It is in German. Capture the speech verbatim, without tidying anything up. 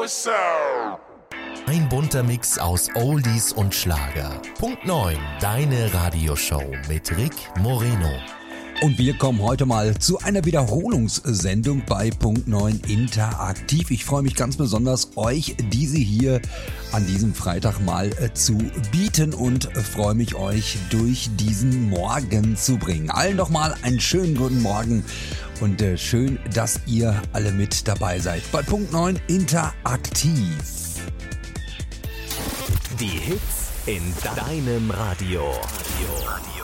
Ein bunter Mix aus Oldies und Schlager. Punkt neun, deine Radioshow mit Rick Moreno. Und wir kommen heute mal zu einer Wiederholungssendung bei Punkt neun Interaktiv. Ich freue mich ganz besonders, euch diese hier an diesem Freitag mal äh, zu bieten und äh, freue mich, euch durch diesen Morgen zu bringen. Allen doch mal einen schönen guten Morgen und äh, schön, dass ihr alle mit dabei seid bei Punkt neun Interaktiv. Die Hits in deinem Radio. Radio.